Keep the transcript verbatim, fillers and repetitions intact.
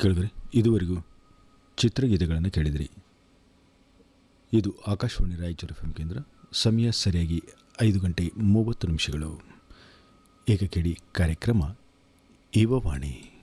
ಕೇಳಿದ್ರಿ ಇದುವರೆಗೂ ಚಿತ್ರಗೀತೆಗಳನ್ನು ಕೇಳಿದಿರಿ. ಇದು ಆಕಾಶವಾಣಿ ರಾಯಚೂರು ಎಫ್ ಎಂ ಕೇಂದ್ರ. ಸಮಯ ಸರಿಯಾಗಿ ಐದು ಗಂಟೆ ಮೂವತ್ತು ನಿಮಿಷಗಳು. ಈಗ ಕೇಳಿ ಕಾರ್ಯಕ್ರಮ ಯುವವಾಣಿ.